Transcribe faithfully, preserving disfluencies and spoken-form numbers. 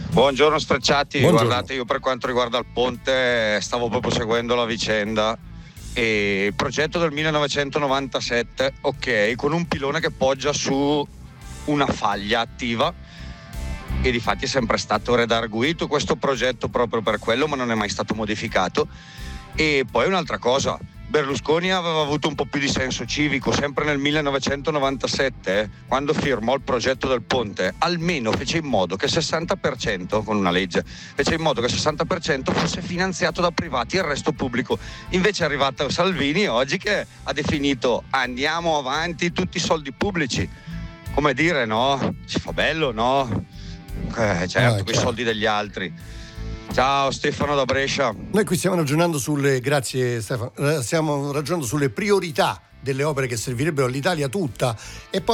Buongiorno stracciati, Buongiorno. Guardate, io per quanto riguarda il ponte stavo proprio seguendo la vicenda e il progetto del millenovecentonovantasette, ok, con un pilone che poggia su una faglia attiva e difatti è sempre stato redarguito questo progetto proprio per quello, ma non è mai stato modificato. E poi un'altra cosa, Berlusconi aveva avuto un po' più di senso civico sempre nel millenovecentonovantasette, eh, quando firmò il progetto del ponte, almeno fece in modo che il sessanta per cento, con una legge, fece in modo che il sessanta per cento fosse finanziato da privati e il resto pubblico. Invece è arrivato Salvini oggi che ha definito andiamo avanti tutti i soldi pubblici. Come dire, no? Si fa bello, no? Eh, certo, Ah, con i soldi degli altri. Ciao Stefano da Brescia. Noi qui stiamo ragionando sulle, grazie Stefano, eh, stiamo ragionando sulle priorità delle opere che servirebbero all'Italia tutta e poi